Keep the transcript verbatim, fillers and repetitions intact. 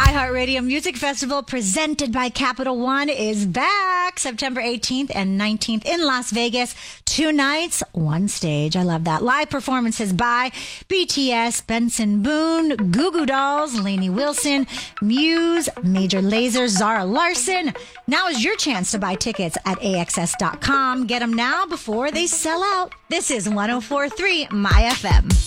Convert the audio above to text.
iHeartRadio Music Festival presented by Capital One is back September eighteenth and nineteenth in Las Vegas. Two nights, one stage. I love that. Live performances by B T S, Benson Boone, Goo Goo Dolls, Lainey Wilson, Muse, Major Lazer, Zara Larson. Now is your chance to buy tickets at A X S dot com. Get them now before they sell out. This is one oh four point three My F M.